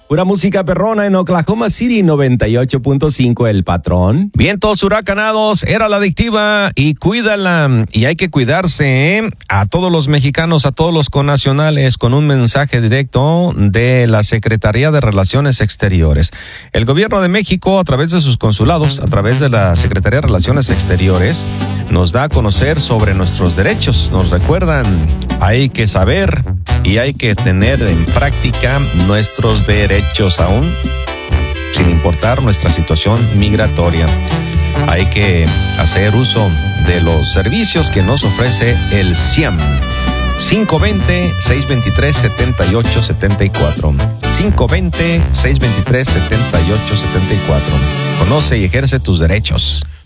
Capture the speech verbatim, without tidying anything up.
Pura música perrona en Oklahoma City, noventa y ocho punto cinco El Patrón. Vientos huracanados, era la adictiva y cuídala. Y hay que cuidarse, ¿eh? A todos los mexicanos, a todos los connacionales, con un mensaje directo de la Secretaría de Relaciones Exteriores. El gobierno de México, a través de sus consulados, a través de la Secretaría de Relaciones Exteriores, nos da a conocer sobre nuestros derechos. Nos recuerdan, hay que saber y hay que tener en práctica nuestros derechos aún, sin importar nuestra situación migratoria. Hay que hacer uso de los servicios que nos ofrece el C I A M. cinco dos cero, seis dos tres, siete ocho siete cuatro. cinco dos cero, seis dos tres, siete ocho siete cuatro. Conoce y ejerce tus derechos.